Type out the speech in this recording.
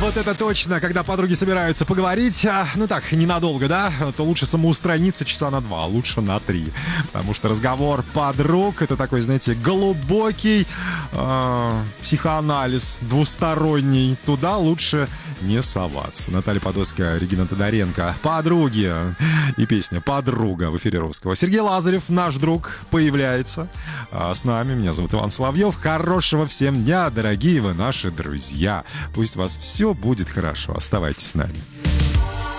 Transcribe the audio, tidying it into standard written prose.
Вот это точно, когда подруги собираются поговорить, ну так, ненадолго, да, то лучше самоустраниться часа на 2, лучше на 3. Потому что разговор подруг — это такой, знаете, глубокий психоанализ, двусторонний. Туда лучше не соваться. Наталья Подольская, Регина Тодоренко. Подруги. И песня «Подруга» в эфире Русского. Сергей Лазарев, наш друг, появляется с нами. Меня зовут Иван Соловьев. Хорошего всем дня, дорогие вы наши друзья. Пусть у вас все будет хорошо. Оставайтесь с нами.